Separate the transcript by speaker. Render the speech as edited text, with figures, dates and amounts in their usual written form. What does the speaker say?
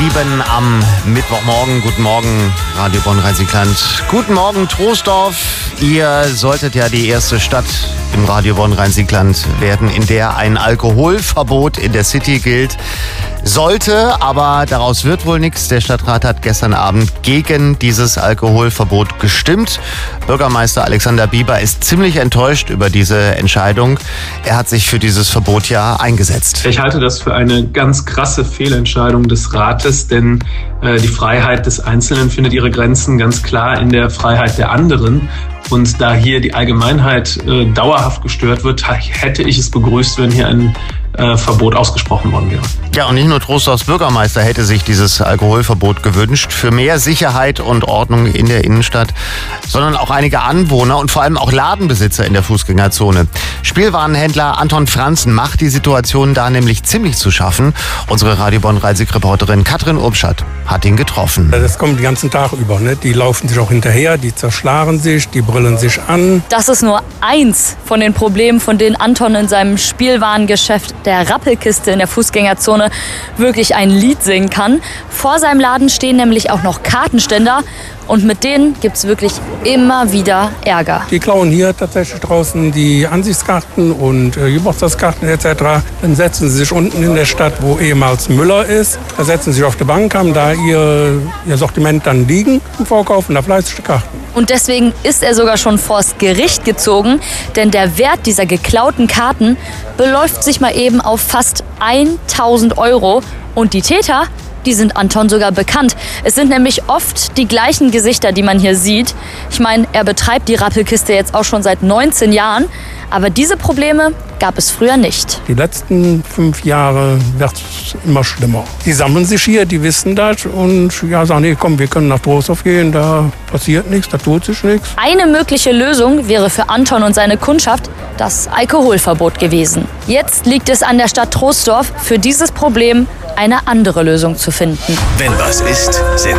Speaker 1: 7 am Mittwochmorgen. Guten Morgen, Radio Bonn-Rhein-Sieg-Land. Guten Morgen, Troisdorf. Ihr solltet ja die erste Stadt im Radio Bonn-Rhein-Sieg-Land werden, in der ein Alkoholverbot in der City gilt. Sollte, aber daraus wird wohl nichts. Der Stadtrat hat gestern Abend gegen dieses Alkoholverbot gestimmt. Bürgermeister Alexander Bieber ist ziemlich enttäuscht über diese Entscheidung. Er hat sich für dieses Verbot ja eingesetzt.
Speaker 2: Ich halte das für eine ganz krasse Fehlentscheidung des Rates, denn die Freiheit des Einzelnen findet ihre Grenzen ganz klar in der Freiheit der anderen. Und da hier die Allgemeinheit dauerhaft gestört wird, hätte ich es begrüßt, wenn hier ein Verbot ausgesprochen worden wäre.
Speaker 1: Ja, und nicht nur Troisdorfs Bürgermeister hätte sich dieses Alkoholverbot gewünscht für mehr Sicherheit und Ordnung in der Innenstadt, sondern auch einige Anwohner und vor allem auch Ladenbesitzer in der Fußgängerzone. Spielwarenhändler Anton Franzen macht die Situation da nämlich ziemlich zu schaffen. Unsere Radio Bonn-Rhein-Sieg-Reporterin Katrin Urbschat hat ihn getroffen.
Speaker 3: Das kommt den ganzen Tag über. Ne? Die laufen sich auch hinterher, die zerschlagen sich, die brillen sich an.
Speaker 4: Das ist nur eins von den Problemen, von denen Anton in seinem Spielwarengeschäft der Rappelkiste in der Fußgängerzone wirklich ein Lied singen kann. Vor seinem Laden stehen nämlich auch noch Kartenständer und mit denen gibt es wirklich immer wieder Ärger.
Speaker 3: Die klauen hier tatsächlich draußen die Ansichtskarten und Geburtstagskarten etc. Dann setzen sie sich unten in der Stadt, wo ehemals Müller ist. Da setzen sie sich auf die Bank, haben da ihr Sortiment dann liegen und verkaufen da fleißig die Karten.
Speaker 4: Und deswegen ist er sogar schon vors Gericht gezogen, denn der Wert dieser geklauten Karten beläuft sich mal eben auf fast 1.000 € und die Täter, die sind Anton sogar bekannt. Es sind nämlich oft die gleichen Gesichter, die man hier sieht. Ich meine, er betreibt die Rappelkiste jetzt auch schon seit 19 Jahren. Aber diese Probleme gab es früher nicht.
Speaker 3: Die letzten 5 Jahre wird es immer schlimmer. Die sammeln sich hier, die wissen das und sagen, nee, komm, wir können nach Troisdorf gehen, da passiert nichts, da tut sich nichts.
Speaker 4: Eine mögliche Lösung wäre für Anton und seine Kundschaft das Alkoholverbot gewesen. Jetzt liegt es an der Stadt Troisdorf, für dieses Problem eine andere Lösung zu finden.
Speaker 5: Wenn was ist, sind